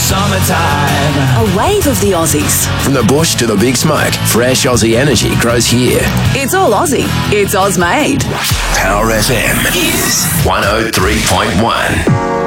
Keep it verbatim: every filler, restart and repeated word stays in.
summertime. A wave of the Aussies. From the bush to the big smoke, fresh Aussie energy grows here. It's all Aussie. It's Oz made. Power F M is one oh three point one.